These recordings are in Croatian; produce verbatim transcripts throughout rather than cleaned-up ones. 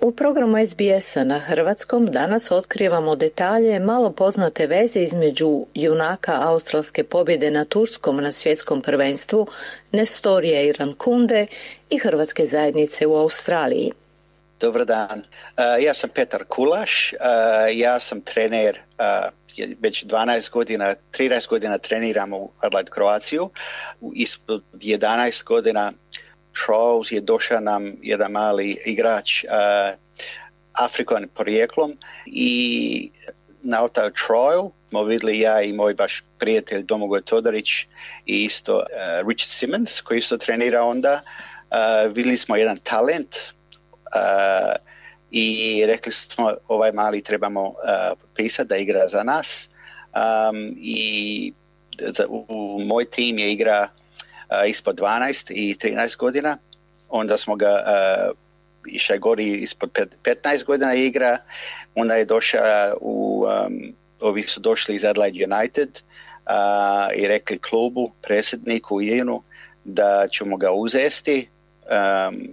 U programu S B S-a na hrvatskom danas otkrivamo detalje malo poznate veze između junaka australske pobjede na turskom na svjetskom prvenstvu Nestorija Irankunde i hrvatske zajednice u Australiji. Dobar dan, uh, ja sam Petar Kulaš, uh, ja sam trener, uh, već dvanaest godina, trinaest godina treniram u Adelaide Croaciju, ispod jedanaest godina Trials je došao nam jedan mali igrač uh, Afrikan porijeklom i na taj trial smo vidjeli ja i moj baš prijatelj Domagoj Todorić i isto uh, Richard Simmons koji isto trenira onda. Uh, vidjeli smo jedan talent uh, i rekli smo ovaj mali trebamo uh, potpisati da igra za nas. Um, I za, u moj tim je igra Uh, ispod dvanaest i trinaest godina, onda smo ga uh, išao gori ispod petnaest godina igra, onda je došao u, um, ovi su došli iz Adelaide United uh, i rekli klubu, predsjedniku Ianu da ćemo ga uzeti um,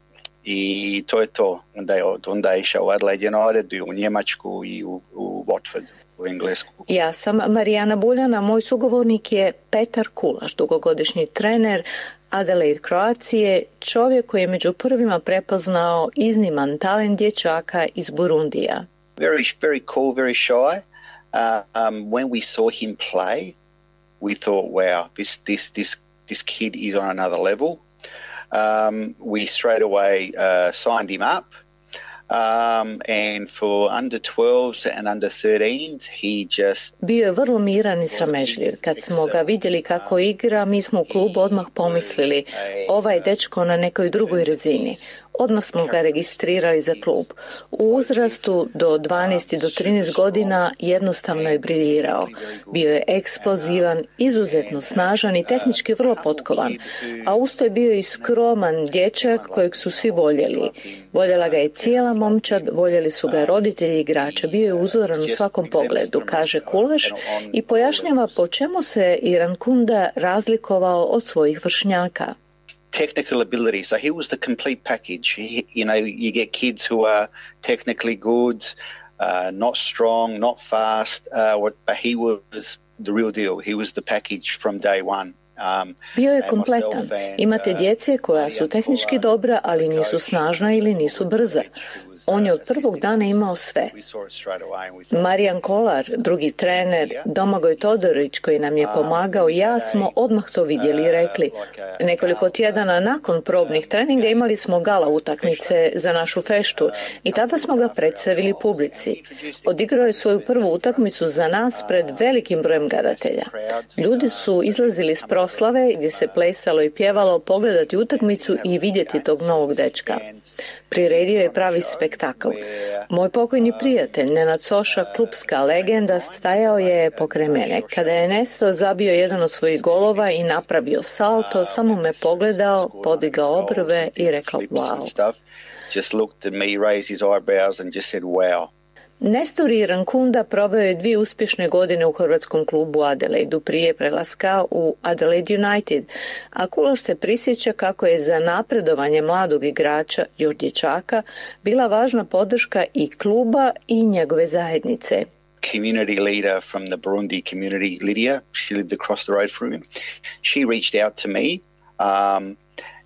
i to je to. Onda je, onda je išao u Adelaide United i u Njemačku i u, u Watford. U Englesku. Ja sam Marijana Buljana, moj sugovornik je Petar Kulaš, dugogodišnji trener Adelaide Croacije, čovjek koji je među prvima prepoznao izniman talent dječaka iz Burundija. Very, very cool, very shy. Uh, um, when we saw him play, we thought, wow, this this this this kid is on another level. Um, we straight away uh, signed him up. Um, and for under twelves and under thirteens, he just... Bio je vrlo miran i sramežljiv. Kad smo ga vidjeli kako igra, mi smo u klubu odmah pomislili, ovaj dečko na nekoj drugoj razini. Odmah smo ga registrirali za klub. U uzrastu do dvanaest do trinaest godina jednostavno je briljirao. Bio je eksplozivan, izuzetno snažan i tehnički vrlo potkovan. A usto je bio i skroman dječak kojeg su svi voljeli. Voljela ga je cijela momčad, voljeli su ga roditelji igrača. Bio je uzoran u svakom pogledu, kaže Kulaš i pojašnjava po čemu se Irankunda razlikovao od svojih vršnjaka. Technical ability. So he was the complete package. He, you know, you get kids who are technically good, uh, not strong, not fast, uh, what, but he was the real deal. He was the package from day one. Um, Bio je kompletan. Imate djece koja su tehnički dobra, ali nisu snažna ili nisu brza. On je od prvog dana imao sve. Marijan Kolar, drugi trener, Domagoj Todorić koji nam je pomagao, ja smo odmah to vidjeli i rekli. Nekoliko tjedana nakon probnih treninga imali smo gala utakmice za našu feštu i tada smo ga predstavili publici. Odigrao je svoju prvu utakmicu za nas pred velikim brojem gledatelja. Ljudi su izlazili s proslave gdje se plesalo i pjevalo pogledati utakmicu i vidjeti tog novog dečka. Priredio je pravi spektakl. Moj pokojni prijatelj, Nenad Soša, klubska legenda, stajao je pokraj mene. Kada je Nesto zabio jedan od svojih golova i napravio salto, samo me pogledao, podigao obrve i rekao wow. Just looked at me, raised his eyebrows and just said wow. Nestor Irankunda proveo je dvije uspješne godine u hrvatskom klubu Adelaidu prije prelaska u Adelaide United, a Kulaš se prisjeća kako je za napredovanje mladog igrača, još dječaka, bila važna podrška i kluba i njegove zajednice. Community leader from the Burundi community, Lydia, she lived across the road from him. She reached out to me um,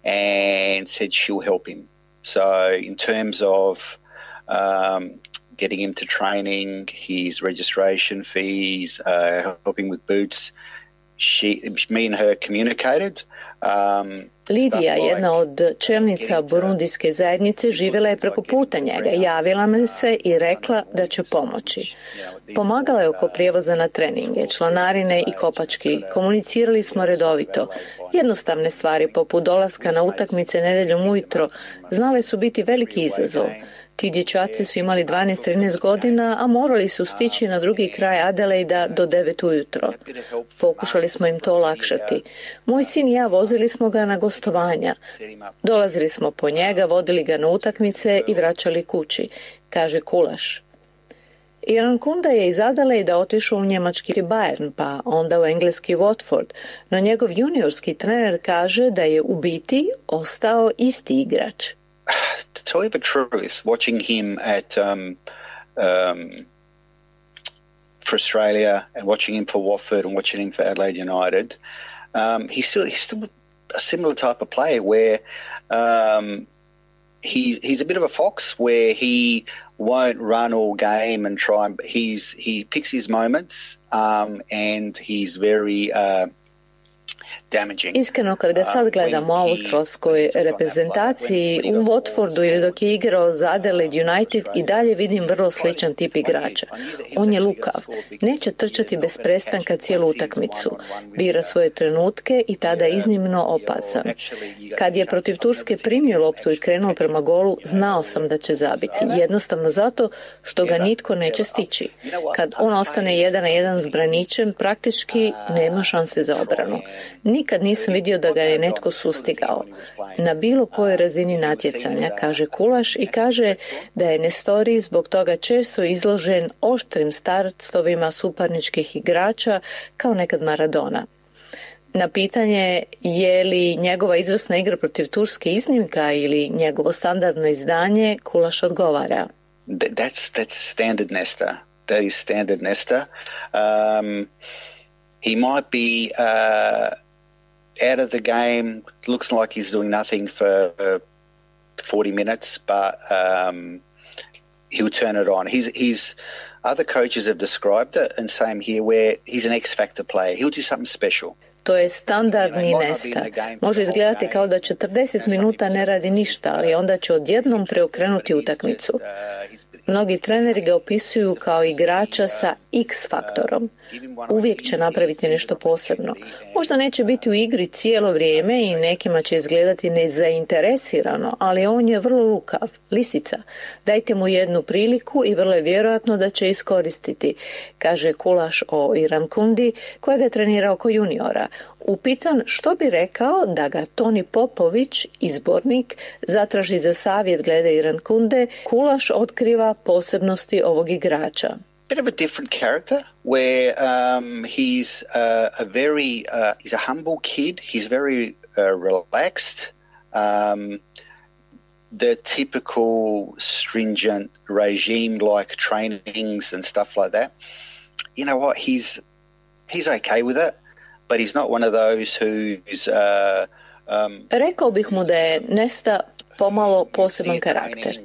and said she'll help him. So in terms of um, getting him to training, his registration fees, uh, helping with boots. She, me and her communicated. Um, Lidija, jedna od čelnica burundijske zajednice, živjela je preko puta njega. Javila me se i rekla da će pomoći. Pomagala je oko prijevoza na treninge, članarine i kopački. Komunicirali smo redovito. Jednostavne stvari poput dolaska na utakmice nedjeljom ujutro znale su biti veliki izazov. Ti dječaci su imali dvanaest trinaest godina, a morali su stići na drugi kraj Adelaida do devet ujutro. Pokušali smo im to olakšati. Moj sin i ja vozili smo ga na gostovanja. Dolazili smo po njega, vodili ga na utakmice i vraćali kući, kaže Kulaš. Irankunda je iz Adelaida otišao u njemački Bayern, pa onda u engleski Watford, no njegov juniorski trener kaže da je u biti ostao isti igrač. to tell you the truth, watching him at um, um, for Australia and watching him for Watford and watching him for Adelaide United, um, he's still he's still a similar type of player where um, he he's a bit of a fox where he won't run all game and try and he's he picks his moments um, and he's very uh, Iskreno, kad ga sad gledam u australskoj reprezentaciji, u Watfordu ili dok je igrao za Adelaide United, i dalje vidim vrlo sličan tip igrača. On je lukav, neće trčati bez prestanka cijelu utakmicu, bira svoje trenutke i tada je iznimno opasan. Kad je protiv Turske primio loptu i krenuo prema golu, znao sam da će zabiti, jednostavno zato što ga nitko neće stići. Kad on ostane jedan na jedan s braničem, praktički nema šanse za obranu. Nikad nisam vidio da ga je netko sustigao. Na bilo kojoj razini natjecanja, kaže Kulaš, i kaže da je Nestori zbog toga često izložen oštrim startovima suparničkih igrača kao nekad Maradona. Na pitanje je li njegova izvrsna igra protiv Turske iznimka ili njegovo standardno izdanje, Kulaš odgovara. That's, that's standard Nesta. That is standard Nesta. Um, he might be uh, out of the game, looks like he's doing nothing for uh, forty minutes, but um, he'll turn it on. He's, he's, other coaches have described it and same here where he's an X-factor player. He'll do something special. To je standardni Nesta. Može izgledati kao da četrdeset minuta ne radi ništa, ali onda će odjednom preokrenuti utakmicu. Mnogi treneri ga opisuju kao igrača sa X-faktorom. Uvijek će napraviti nešto posebno. Možda neće biti u igri cijelo vrijeme i nekima će izgledati nezainteresirano, ali on je vrlo lukav, lisica. Dajte mu jednu priliku i vrlo je vjerojatno da će iskoristiti, kaže Kulaš o Irankundi, kojega je trenirao oko juniora. Upitan što bi rekao da ga Toni Popović, izbornik, zatraži za savjet glede Irankunde, Kulaš otkriva posebnosti ovog igrača. Bit of a different character where um, he's uh, a very uh, he's a humble kid. He's very uh, relaxed. Um, the typical stringent regime like trainings and stuff like that. You know what? He's he's okay with it, but he's not one of those who's. Uh, um, Rekao bih mu da je Nesta pomalo poseban karakter.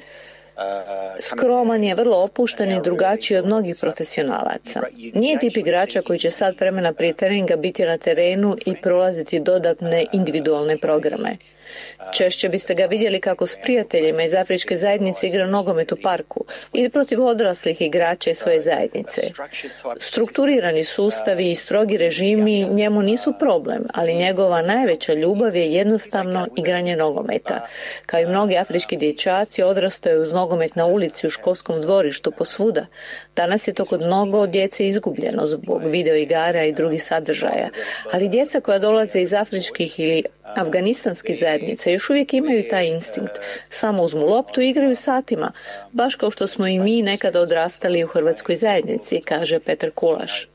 Skroman je, vrlo opušten i drugačiji od mnogih profesionalaca. Nije tip igrača koji će sad vremena prije treninga biti na terenu i prolaziti dodatne individualne programe. Češće biste ga vidjeli kako s prijateljima iz afričke zajednice igra nogomet u parku ili protiv odraslih igrača iz svoje zajednice. Strukturirani sustavi i strogi režimi njemu nisu problem, ali njegova najveća ljubav je jednostavno igranje nogometa. Kao i mnogi afrički dječaci, odrastao je uz nogomet na ulici, u školskom dvorištu, posvuda. Danas je to kod mnogo djece izgubljeno zbog videoigara i drugih sadržaja, ali djeca koja dolaze iz afričkih ili afganistanskih zajednica još uvijek imaju taj instinkt. Samo uzmu loptu i igraju satima, baš kao što smo i mi nekada odrastali u hrvatskoj zajednici, kaže Petar Kulaš.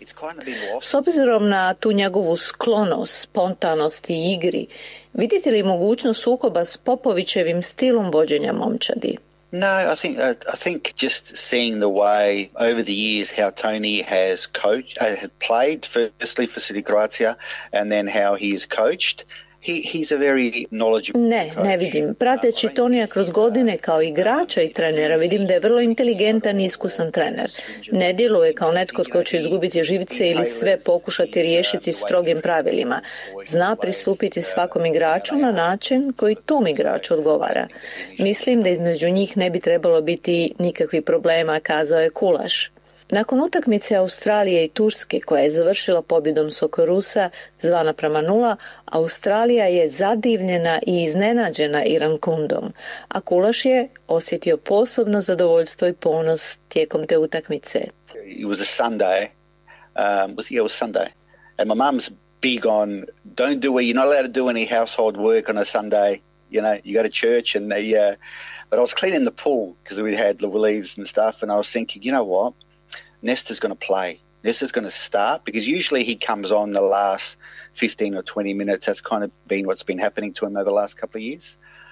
S obzirom na tu njegovu sklonost, spontanost i igri, vidite li mogućnost sukoba s Popovićevim stilom vođenja momčadi? No, I think uh, I think just seeing the way over the years how Tony has coached, uh, had played firstly for City Croatia, and then how he is coached. He, he's a very knowledgeable ne, coach. ne vidim. Prateći Tonija kroz godine kao igrača i trenera, vidim da je vrlo inteligentan i iskusan trener. Ne djeluje kao netko tko će izgubiti živce ili sve pokušati riješiti strogim pravilima. Zna pristupiti svakom igraču na način koji tom igraču odgovara. Mislim da između njih ne bi trebalo biti nikakvih problema, kazao je Kulaš. Nakon utakmice Australije i Turske, koja je završila pobjedom Sokorusa dva naprama nula, Australija je zadivljena i iznenađena Irankundom, a Kulaš je osjetio posebno zadovoljstvo i ponos tijekom te utakmice. It was a Sunday. Um, was, yeah, it was Sunday. And my mum's big on don't do it. You're not allowed to do any household work on a Sunday. You know, you go to church and they, uh, but I was cleaning the pool because we had the leaves and stuff, and I was thinking, you know what? Nesta's going to play. Nesta's going to start because usually he comes on the last fifteen or twenty minutes. That's kind of been what's been happening to him over the last couple of years.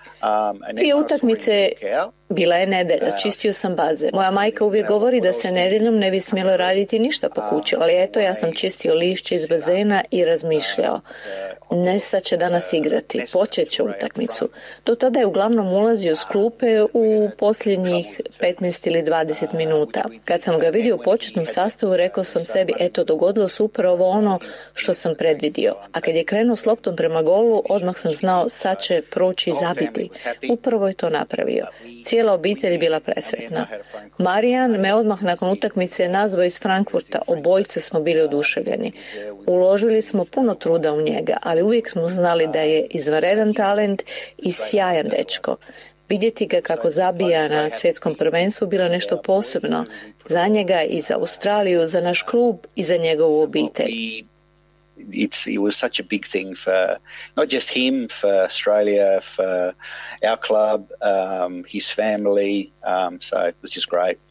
Prije utakmice bila je nedelja, čistio sam baze. Moja majka uvijek govori da se nedjeljom ne bi smjelo raditi ništa po kući, ali eto ja sam čistio lišće iz bazena i razmišljao. Nestat će danas igrati, počet će utakmicu. Do tada je uglavnom ulazio s klupe u posljednjih petnaest ili dvadeset minuta. Kad sam ga vidio u početnom sastavu, rekao sam sebi, eto dogodilo se upravo ono što sam predvidio. A kad je krenuo s loptom prema golu, odmah sam znao sad će proći i zabiti. Upravo je to napravio. Cijela obitelj je bila presretna. Marijan me odmah nakon utakmice nazvao iz Frankfurta. Obojice smo bili oduševljeni. Uložili smo puno truda u njega, ali uvijek smo znali da je izvanredan talent i sjajan dečko. Vidjeti ga kako zabija na svjetskom prvenstvu bilo nešto posebno. Za njega i za Australiju, za naš klub i za njegovu obitelj. It's, it was such a big thing for not just him, for Australia, for our club, um, his family. Um, so it was just great.